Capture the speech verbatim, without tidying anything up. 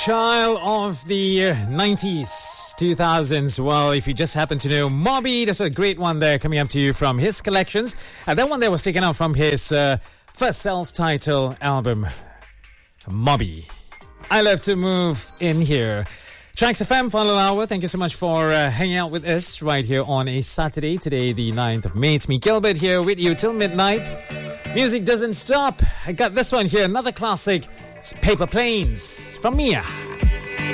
Child of the nineties, two thousands. Well, if you just happen to know Moby, that's a great one there coming up to you from his collections. And that one there was taken out from his uh, first self-titled album, Moby. I love to move in here. Tracks F M, final hour. Thank you so much for uh, hanging out with us right here on a Saturday. Today, the ninth of May. It's me, Gilbert, here with you till midnight. Music doesn't stop. I got this one here, another classic. It's Paper Planes from Mia.